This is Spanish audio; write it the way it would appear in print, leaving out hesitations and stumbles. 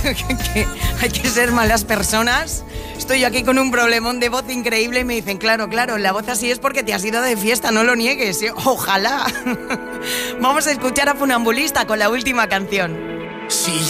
que hay que ser malas personas. Estoy yo aquí con un problemón de voz increíble y me dicen, claro, la voz así es porque te has ido de fiesta, no lo niegues. Ojalá. Vamos a escuchar a Funambulista con la última canción. Si